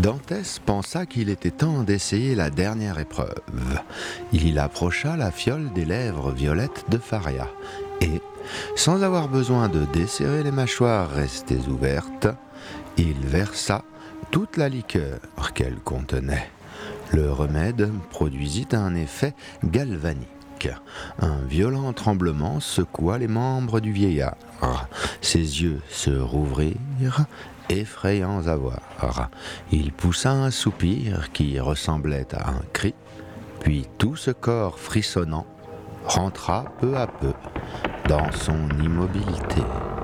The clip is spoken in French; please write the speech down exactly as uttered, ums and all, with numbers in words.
Dantès pensa qu'il était temps d'essayer la dernière épreuve. Il approcha la fiole des lèvres violettes de Faria et, sans avoir besoin de desserrer les mâchoires restées ouvertes, il versa toute la liqueur qu'elle contenait. Le remède produisit un effet galvanique. Un violent tremblement secoua les membres du vieillard. Ses yeux se rouvrirent, effrayants à voir. Il poussa un soupir qui ressemblait à un cri, puis tout ce corps frissonnant rentra peu à peu dans son immobilité.